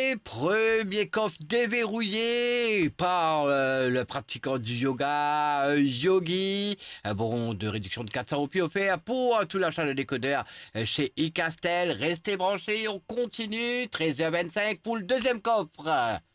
Et premier coffre déverrouillé par le pratiquant du yoga, Yogi. Un bon de réduction de 400 roupies offert pour tout l'achat de décodeur chez iCastel. Restez branchés, on continue. 13h25 pour le deuxième coffre.